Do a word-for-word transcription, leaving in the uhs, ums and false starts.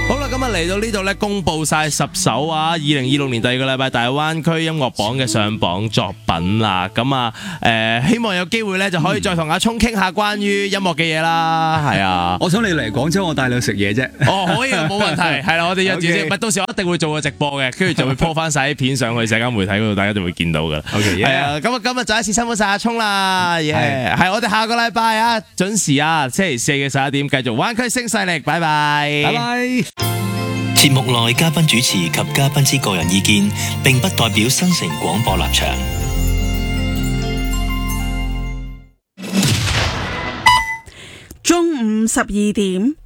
好啦，咁啊嚟到呢度咧，公布晒十首啊，二零二六年第二個禮拜大灣區音樂榜嘅上榜作品啦。咁啊，誒，希望有機會咧就可以再同阿聰傾下關於音樂嘅嘢啦。係啊， 我想你嚟廣州，我帶你去食嘢啫。 哦，可以啊，冇問題。係啦，我哋約住先，唔係到時我一定會做個直播嘅，跟住就會 po 翻晒啲片上去社交媒體嗰度，大家就會見到噶啦。 OK， 係啊，咁啊，今日再一次辛苦晒阿聰啦，耶！係我哋下個禮拜啊，準時啊，星期四嘅十一點繼續灣區聲勢力，拜拜， 拜拜。 節目內嘉賓主持及嘉賓之個人意見，並不代表新城廣播立場。 中午十二點。